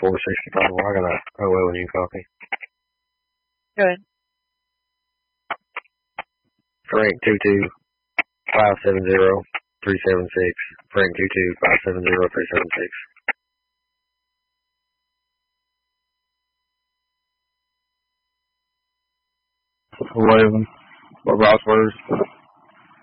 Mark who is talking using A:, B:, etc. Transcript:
A: 465. Well, I got a OL and you copy.
B: Go ahead.
A: Frank 22570-376. Frank 22570-376.
C: 11. What Ross words?